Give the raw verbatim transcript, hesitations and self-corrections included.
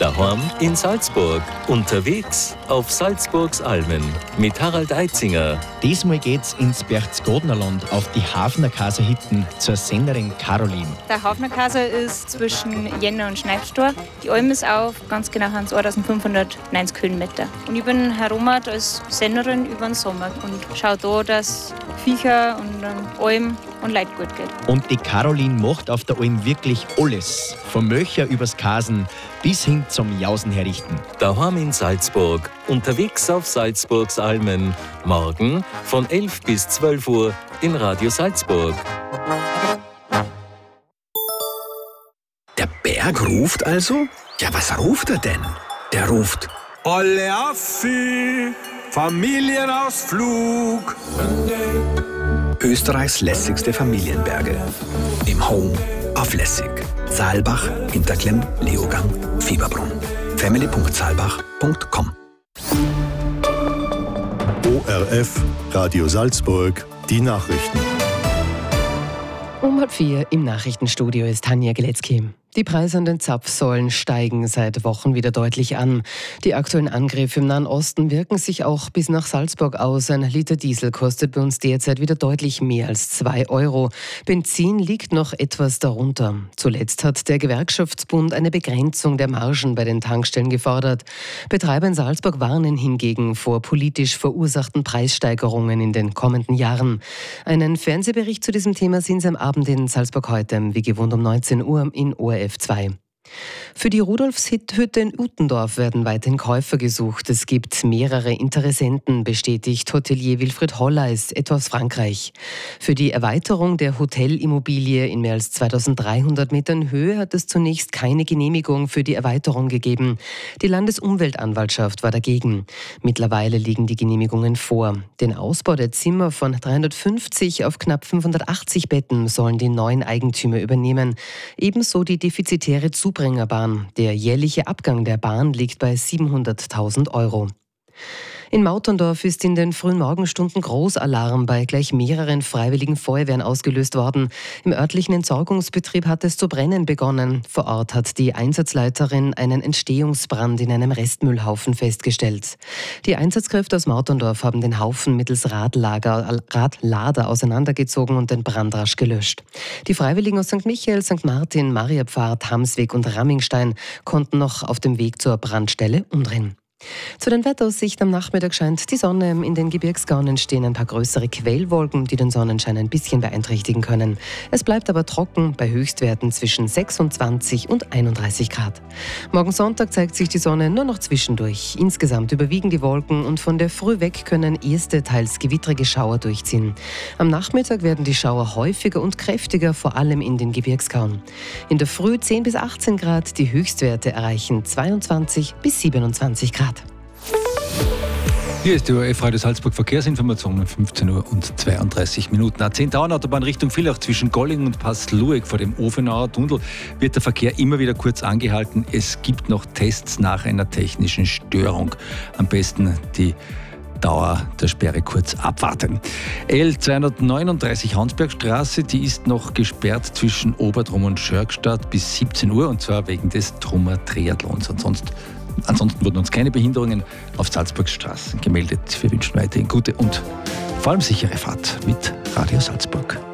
Daheim in Salzburg, unterwegs auf Salzburgs Almen mit Harald Eitzinger. Diesmal geht's ins Berchtesgadenerland auf die Hafnerkaser Hitten zur Sennerin Caroline. Der Hafnerkaser ist zwischen Jänner und Schneibstor. Die Alm ist auf ganz genau eintausendfünfhundertneunzig Höhenmeter. Und ich bin herumert als Sennerin über den Sommer und schaue da, dass Viecher und Alm und Leute gut geht. Und die Caroline macht auf der Alm wirklich alles. Vom Möcher übers Kasen bis hin zum Jausen herrichten. Daheim in Salzburg, unterwegs auf Salzburgs Almen. Morgen von elf bis zwölf Uhr in Radio Salzburg. Der Berg ruft also? Ja, was ruft er denn? Der ruft: Olle Affi, Familienausflug. Österreichs lässigste Familienberge. Im Home auf Lässig. Saalbach, Hinterklemm, Leogang, Fieberbrunn. family punkt saalbach punkt com. O R F, Radio Salzburg, die Nachrichten. Um halb vier im Nachrichtenstudio ist Tanja Geletzky. Die Preise an den Zapfsäulen steigen seit Wochen wieder deutlich an. Die aktuellen Angriffe im Nahen Osten wirken sich auch bis nach Salzburg aus. Ein Liter Diesel kostet bei uns derzeit wieder deutlich mehr als zwei Euro. Benzin liegt noch etwas darunter. Zuletzt hat der Gewerkschaftsbund eine Begrenzung der Margen bei den Tankstellen gefordert. Betreiber in Salzburg warnen hingegen vor politisch verursachten Preissteigerungen in den kommenden Jahren. Einen Fernsehbericht zu diesem Thema sehen Sie am Abend in Salzburg heute, wie gewohnt um neunzehn Uhr in O R F zwei. Für die Rudolfshütte in Utendorf werden weiterhin Käufer gesucht. Es gibt mehrere Interessenten, bestätigt Hotelier Wilfried Holleis, etwa aus Frankreich. Für die Erweiterung der Hotelimmobilie in mehr als zweitausenddreihundert Metern Höhe hat es zunächst keine Genehmigung für die Erweiterung gegeben. Die Landesumweltanwaltschaft war dagegen. Mittlerweile liegen die Genehmigungen vor. Den Ausbau der Zimmer von dreihundertfünfzig auf knapp fünfhundertachtzig Betten sollen die neuen Eigentümer übernehmen. Ebenso die defizitäre Zubringerbahn. Der jährliche Abgang der Bahn liegt bei siebenhunderttausend Euro. In Mauterndorf ist in den frühen Morgenstunden Großalarm bei gleich mehreren freiwilligen Feuerwehren ausgelöst worden. Im örtlichen Entsorgungsbetrieb hat es zu brennen begonnen. Vor Ort hat die Einsatzleiterin einen Entstehungsbrand in einem Restmüllhaufen festgestellt. Die Einsatzkräfte aus Mauterndorf haben den Haufen mittels Radlager, Radlader auseinandergezogen und den Brand rasch gelöscht. Die Freiwilligen aus Sankt Michael, Sankt Martin, Mariapfarr, Hamsweg und Rammingstein konnten noch auf dem Weg zur Brandstelle umdrehen. Zu den Wetteraussichten am Nachmittag scheint die Sonne. In den Gebirgsgaunen stehen ein paar größere Quellwolken, die den Sonnenschein ein bisschen beeinträchtigen können. Es bleibt aber trocken bei Höchstwerten zwischen sechsundzwanzig und einunddreißig Grad. Morgen Sonntag zeigt sich die Sonne nur noch zwischendurch. Insgesamt überwiegen die Wolken und von der Früh weg können erste, teils gewittrige Schauer durchziehen. Am Nachmittag werden die Schauer häufiger und kräftiger, vor allem in den Gebirgsgauen. In der Früh zehn bis achtzehn Grad, die Höchstwerte erreichen zweiundzwanzig bis siebenundzwanzig Grad. Hier ist die O R F Radio Salzburg Verkehrsinformation um fünfzehn Uhr und zweiunddreißig Minuten. A zehn Autobahn Richtung Villach zwischen Golling und Passlueg vor dem Ofenauer Tunnel wird der Verkehr immer wieder kurz angehalten. Es gibt noch Tests nach einer technischen Störung. Am besten die Dauer der Sperre kurz abwarten. L zweihundertneununddreißig Hansbergstraße, die ist noch gesperrt zwischen Obertrum und Schörgstadt bis siebzehn Uhr und zwar wegen des Trummer Triathlons. Ansonsten Ansonsten wurden uns keine Behinderungen auf Salzburgs Straßen gemeldet. Wir wünschen weiterhin gute und vor allem sichere Fahrt mit Radio Salzburg.